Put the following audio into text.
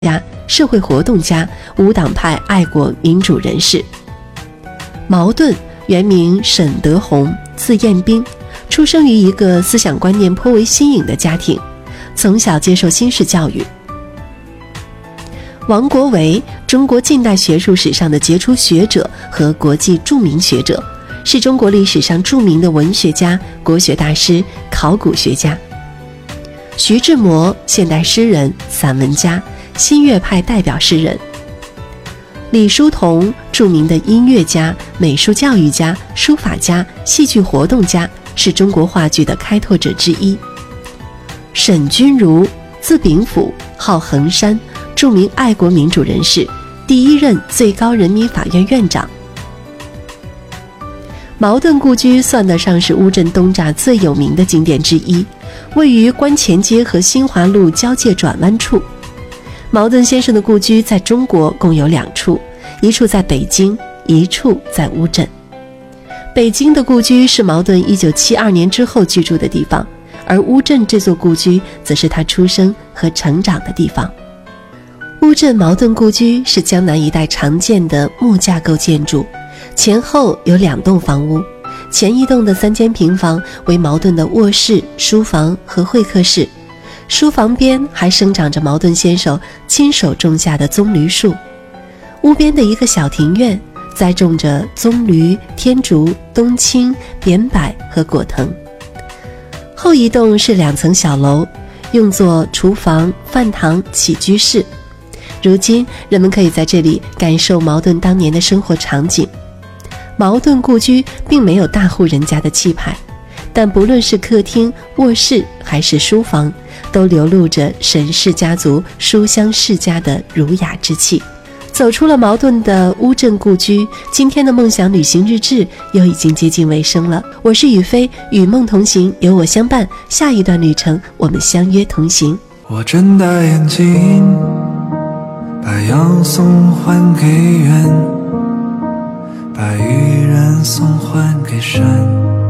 家、社会活动家、无党派爱国民主人士。茅盾原名沈德宏，字彦斌，出生于一个思想观念颇为新颖的家庭，从小接受新式教育。王国维，中国近代学术史上的杰出学者和国际著名学者，是中国历史上著名的文学家、国学大师、考古学家。徐志摩，现代诗人、散文家，新月派代表诗人。李叔同，著名的音乐家、美术教育家、书法家、戏剧活动家，是中国话剧的开拓者之一。沈钧儒，字秉甫，号衡山，著名爱国民主人士，第一任最高人民法院院长。茅盾故居算得上是乌镇东栅最有名的景点之一，位于观前街和新华路交界转弯处。茅盾先生的故居在中国共有2处，一处在北京，一处在乌镇。北京的故居是茅盾1972年之后居住的地方，而乌镇这座故居则是他出生和成长的地方。乌镇茅盾故居是江南一带常见的木架构建筑，前后有2栋房屋，前一栋的3间平房为茅盾的卧室、书房和会客室，书房边还生长着茅盾先生亲手种下的棕榈树。屋边的一个小庭院栽种着棕榈、天竺、冬青、扁柏和果藤。后一栋是2层小楼，用作厨房、饭堂、起居室。如今人们可以在这里感受茅盾当年的生活场景。茅盾故居并没有大户人家的气派，但不论是客厅、卧室还是书房，都流露着沈氏家族书香世家的儒雅之气。走出了茅盾的乌镇故居，今天的梦想旅行日志又已经接近尾声了。我是雨飞，与梦同行，有我相伴，下一段旅程我们相约同行。 我睁大眼睛，把阳送还给月，把愚人送还给山。